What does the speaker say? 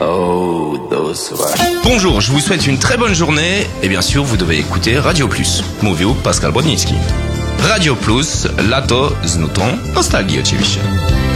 Oh, those were... Bonjour, je vous souhaite une très bonne journée et bien sûr vous devez écouter Radio Plus. Mówił Pascal Bodnicki. Radio Plus, lato z nutą nostalgii oczywiście.